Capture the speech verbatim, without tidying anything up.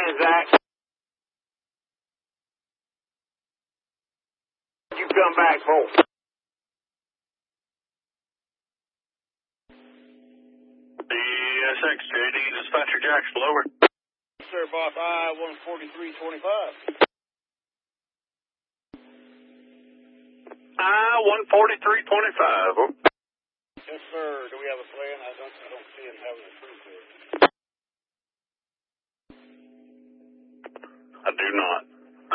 morning, Zach. You come back for? D S X, J D, dispatcher Jackson, over. Sir, boss, I one forty-three twenty-five. I one forty-three twenty-five. Yes, sir. Do we have a plan? I don't, I don't see him having a truth there. I do not.